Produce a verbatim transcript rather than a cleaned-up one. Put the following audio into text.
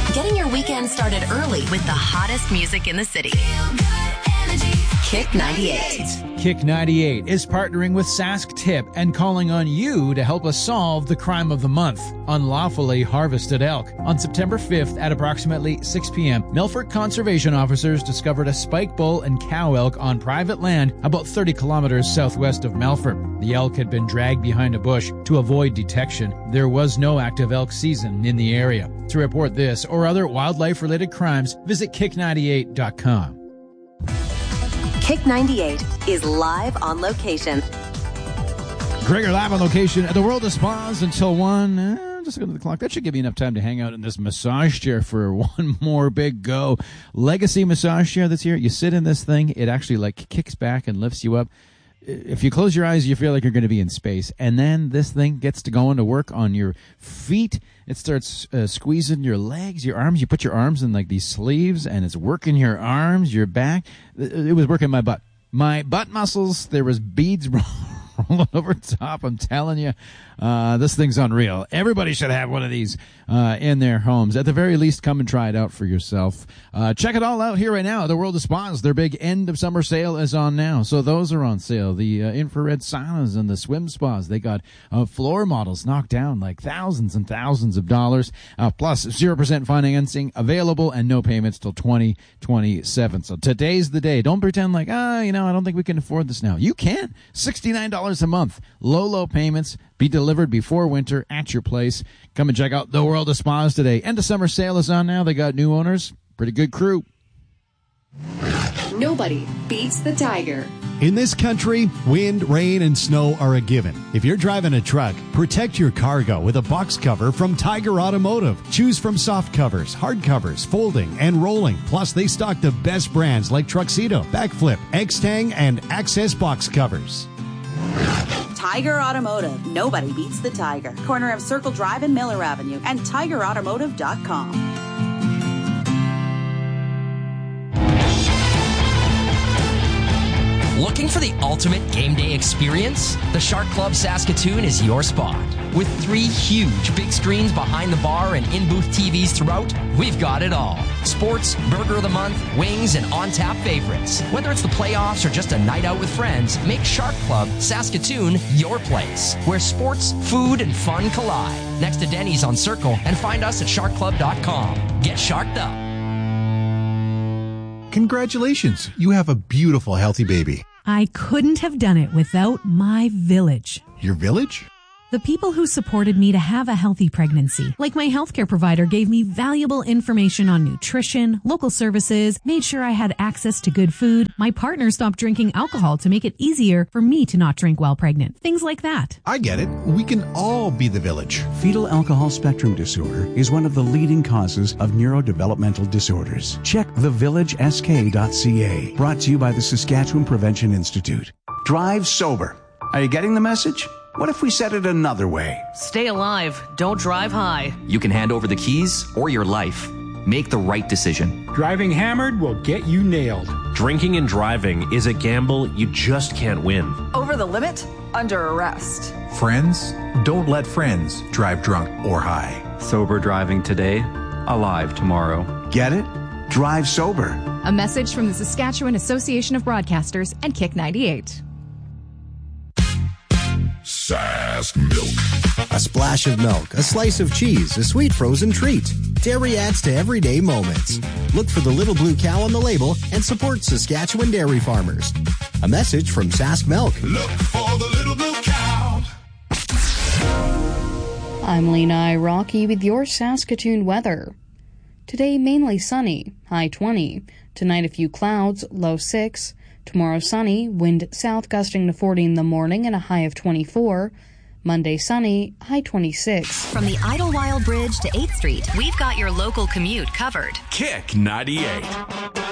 Getting your weekend started early with the hottest music in the city. Kick ninety-eight. Kick ninety-eight is partnering with Sask Tip and calling on you to help us solve the crime of the month, unlawfully harvested elk. On September fifth at approximately six p.m., Milford conservation officers discovered a spike bull and cow elk on private land about thirty kilometers southwest of Melfort. The elk had been dragged behind a bush to avoid detection. There was no active elk season in the area. To report this or other wildlife-related crimes, visit kick ninety-eight dot com. Kick ninety-eight is live on location. Gregor live on location at the World of Spas until one. Eh, just look at the clock. That should give you enough time to hang out in this massage chair for one more big go. Legacy massage chair that's here. You sit in this thing. It actually like kicks back and lifts you up. If you close your eyes, you feel like you're going to be in space. And then this thing gets to go into work on your feet. It starts uh, squeezing your legs, your arms. You put your arms in like these sleeves, and it's working your arms, your back. It was working my butt. My butt muscles, there was beads rolling over top. I'm telling you, uh, this thing's unreal. Everybody should have one of these uh, in their homes. At the very least, come and try it out for yourself. Uh, check it all out here right now. The World of Spas, their big end of summer sale is on now. So those are on sale. The uh, infrared saunas and the swim spas, they got uh, floor models knocked down like thousands and thousands of dollars. Uh, plus zero percent financing available and no payments till twenty twenty-seven. So today's the day. Don't pretend like, ah, oh, you know, I don't think we can afford this now. You can. sixty-nine dollars a month. Low, low payments. Be delivered before winter at your place. Come and check out the World of Spas today. End of summer sale is on now. They got new owners. Pretty good crew. Nobody beats the Tiger. In this country, wind, rain, and snow are a given. If you're driving a truck, protect your cargo with a box cover from Tiger Automotive. Choose from soft covers, hard covers, folding, and rolling. Plus, they stock the best brands like Truxedo, Backflip, X-Tang, and Access box covers. Tiger Automotive. Nobody beats the Tiger. Corner of Circle Drive and Miller Avenue and tiger automotive dot com. Looking for the ultimate game day experience? The Shark Club Saskatoon is your spot. With three huge big screens behind the bar and in-booth T Vs throughout, we've got it all. Sports, Burger of the Month, wings, and on-tap favorites. Whether it's the playoffs or just a night out with friends, make Shark Club Saskatoon your place, where sports, food, and fun collide. Next to Denny's on Circle, and find us at shark club dot com. Get sharked up. Congratulations, you have a beautiful, healthy baby. I couldn't have done it without my village. Your village? The people who supported me to have a healthy pregnancy. Like my healthcare provider gave me valuable information on nutrition, local services, made sure I had access to good food. My partner stopped drinking alcohol to make it easier for me to not drink while pregnant. Things like that. I get it. We can all be the village. Fetal alcohol spectrum disorder is one of the leading causes of neurodevelopmental disorders. Check the village s k dot c a. Brought to you by the Saskatchewan Prevention Institute. Drive sober. Are you getting the message? What if we said it another way? Stay alive. Don't drive high. You can hand over the keys or your life. Make the right decision. Driving hammered will get you nailed. Drinking and driving is a gamble you just can't win. Over the limit? Under arrest. Friends, don't let friends drive drunk or high. Sober driving today, alive tomorrow. Get it? Drive sober. A message from the Saskatchewan Association of Broadcasters and Kick ninety-eight. Sask Milk. A splash of milk, a slice of cheese, a sweet frozen treat. Dairy adds to everyday moments. Look for the little blue cow on the label and support Saskatchewan dairy farmers. A message from Sask Milk. Look for the little blue cow. I'm Lena Iraqi with your Saskatoon weather. Today mainly sunny, high twenty. Tonight a few clouds, low six. Tomorrow sunny, wind south gusting to forty in the morning and a high of twenty-four. Monday sunny, high twenty-six. From the Idlewild Bridge to eighth Street, we've got your local commute covered. Kick ninety-eight.